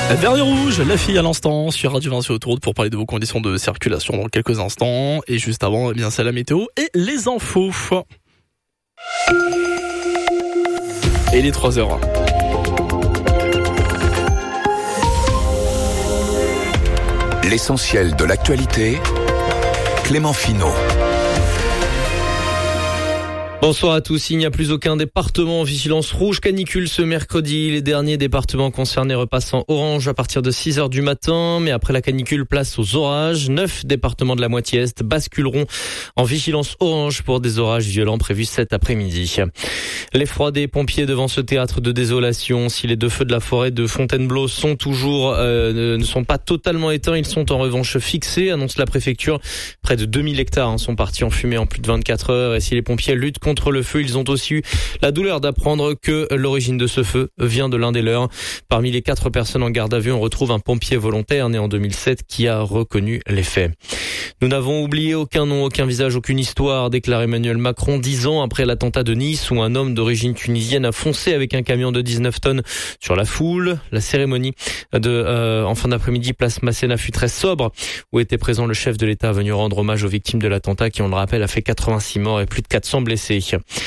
Vert et rouge, la fille à l'instant sur Radio Vinci Autoroute pour parler de vos conditions de circulation dans quelques instants. Et juste avant, eh bien, c'est la météo et les infos. Et les 3h. L'essentiel de l'actualité, Clément Finot. Bonsoir à tous. Il n'y a plus aucun département en vigilance rouge canicule ce mercredi. Les derniers départements concernés repassent en orange à partir de 6h du matin. Mais après la canicule, place aux orages. 9 départements de la moitié est basculeront en vigilance orange pour des orages violents prévus cet après-midi. L'effroi des pompiers devant ce théâtre de désolation. Si les deux feux de la forêt de Fontainebleau sont toujours, ne sont pas totalement éteints, ils sont en revanche fixés, annonce la préfecture. Près de 2000 hectares sont partis en fumée en plus de 24 heures. Et si les pompiers luttent contre le feu, ils ont aussi eu la douleur d'apprendre que l'origine de ce feu vient de l'un des leurs. Parmi les 4 personnes en garde à vue, on retrouve un pompier volontaire né en 2007 qui a reconnu les faits. Nous n'avons oublié aucun nom, aucun visage, aucune histoire, déclare Emmanuel Macron 10 ans après l'attentat de Nice où un homme d'origine tunisienne a foncé avec un camion de 19 tonnes sur la foule. La cérémonie en fin d'après-midi, place Masséna fut très sobre où était présent le chef de l'État venu rendre hommage aux victimes de l'attentat qui, on le rappelle, a fait 86 morts et plus de 400 blessés.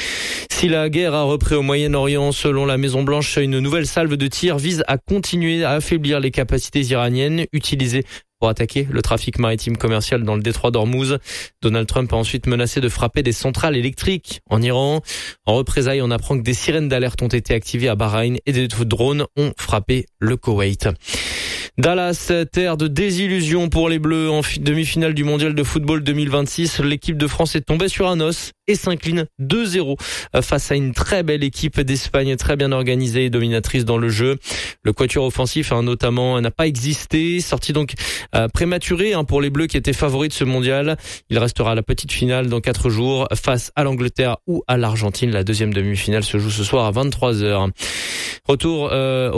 Si la guerre a repris au Moyen-Orient, selon la Maison-Blanche, une nouvelle salve de tirs vise à continuer à affaiblir les capacités iraniennes utilisées pour attaquer le trafic maritime commercial dans le détroit d'Ormuz. Donald Trump a ensuite menacé de frapper des centrales électriques en Iran. En représailles, on apprend que des sirènes d'alerte ont été activées à Bahreïn et des drones ont frappé le Koweït. Dallas, terre de désillusion pour les Bleus en demi-finale du mondial de football 2026. L'équipe de France est tombée sur un os et s'incline 2-0 face à une très belle équipe d'Espagne, très bien organisée et dominatrice dans le jeu. Le quatuor offensif notamment n'a pas existé, sorti donc prématuré pour les Bleus qui étaient favoris de ce mondial. Il restera à la petite finale dans 4 jours face à l'Angleterre ou à l'Argentine. La deuxième demi-finale se joue ce soir à 23h. Retour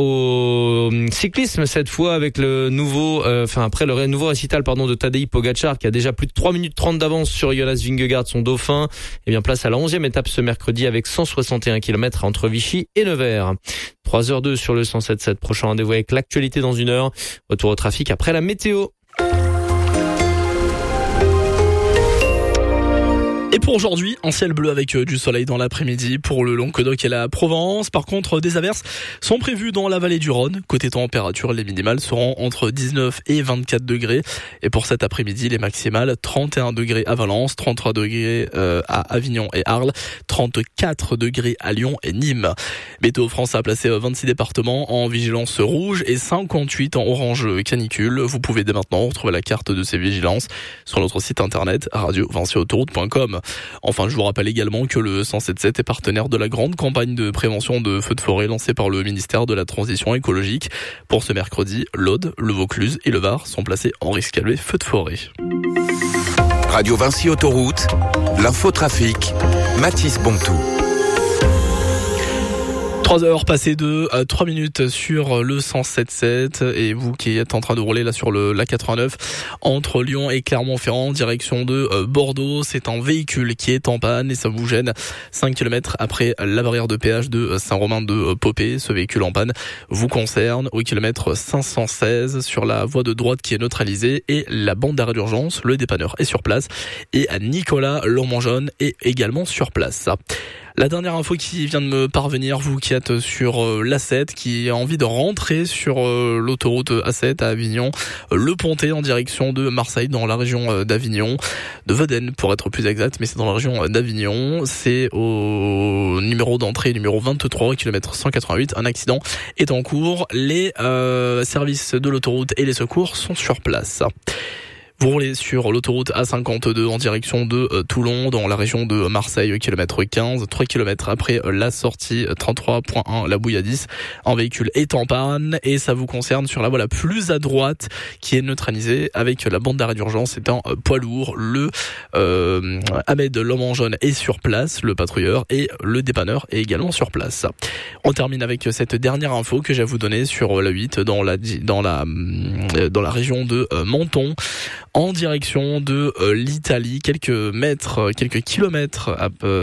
au cyclisme cette fois avec le nouveau, après le nouveau récital de Tadej Pogačar qui a déjà plus de 3 minutes 30 d'avance sur Jonas Vingegaard, son dauphin. Et bien place à la 11e étape ce mercredi avec 161 km entre Vichy et Nevers. 3h02 sur le 107.7. Prochain rendez-vous avec l'actualité dans 1 heure. Retour au trafic après la météo. Et pour aujourd'hui, un ciel bleu avec du soleil dans l'après-midi pour le Languedoc et la Provence. Par contre, des averses sont prévues dans la vallée du Rhône. Côté température, les minimales seront entre 19 et 24 degrés. Et pour cet après-midi, les maximales, 31 degrés à Valence, 33 degrés à Avignon et Arles, 34 degrés à Lyon et Nîmes. Météo France a placé 26 départements en vigilance rouge et 58 en orange canicule. Vous pouvez dès maintenant retrouver la carte de ces vigilances sur notre site internet radiovinciautoroute.com. Enfin, je vous rappelle également que le 107.7 est partenaire de la grande campagne de prévention de feux de forêt lancée par le ministère de la Transition écologique. Pour ce mercredi, l'Aude, le Vaucluse et le Var sont placés en risque élevé feux de forêt. Radio Vinci Autoroute, l'infotrafic, Mathis Bontou. 3 heures passées de 3 minutes sur le 107.7 et vous qui êtes en train de rouler là sur l'A89 entre Lyon et Clermont-Ferrand en direction de Bordeaux, c'est un véhicule qui est en panne et ça vous gêne 5 km après la barrière de péage de Saint-Romain-de-Popé. Ce véhicule en panne vous concerne au kilomètre 516 sur la voie de droite qui est neutralisée et la bande d'arrêt d'urgence, le dépanneur est sur place et Nicolas Lormangeon est également sur place. La dernière info qui vient de me parvenir, vous qui êtes sur l'A7, qui a envie de rentrer sur l'autoroute A7 à Avignon, le Pontet en direction de Marseille dans la région d'Avignon, de Vedène pour être plus exact, mais c'est dans la région d'Avignon. C'est au numéro d'entrée, numéro 23, kilomètre 188. Un accident est en cours. Les services de l'autoroute et les secours sont sur place. Vous roulez sur l'autoroute A52 en direction de Toulon, dans la région de Marseille, kilomètre 15, 3 km après la sortie 33.1, la Bouilladis. Un véhicule est en panne et ça vous concerne sur la voie la plus à droite qui est neutralisée avec la bande d'arrêt d'urgence. C'est un poids lourd. Le Ahmed Lormangeon est sur place, le patrouilleur, et le dépanneur est également sur place. On termine avec cette dernière info que j'ai à vous donner sur la 8 dans la région de Menton. en direction de l'Italie, quelques kilomètres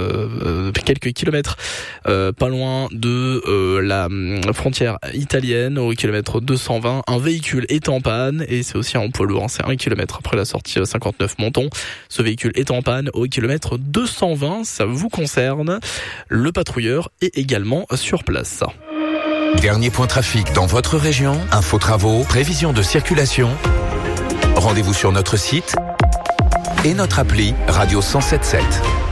pas loin de la frontière italienne, au kilomètre 220. Un véhicule est en panne et c'est aussi un poids lourd, c'est 1 kilomètre après la sortie 59 Menton. Ce véhicule est en panne au kilomètre 220, ça vous concerne. Le patrouilleur est également sur place. Dernier point trafic dans votre région, info travaux, prévision de circulation. Rendez-vous sur notre site et notre appli Radio 107.7.